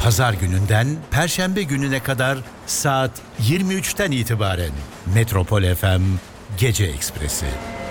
Pazar gününden Perşembe gününe kadar saat 23'ten itibaren Metropol FM Gece Ekspresi.